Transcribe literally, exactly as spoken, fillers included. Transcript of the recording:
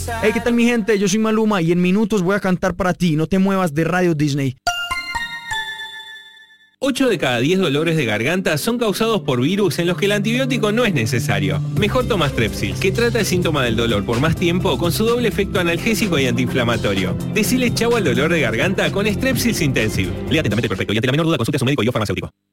Hey, ¿qué tal mi gente? Yo soy Maluma y en minutos voy a cantar para ti. No te muevas de Radio Disney. ocho de cada diez dolores de garganta son causados por virus en los que el antibiótico no es necesario. Mejor toma Strepsils, que trata el síntoma del dolor por más tiempo con su doble efecto analgésico y antiinflamatorio. Decile chau al dolor de garganta con Strepsils Intensive. Lea atentamente el prospecto y ante la menor duda consulte a su médico y o farmacéutico.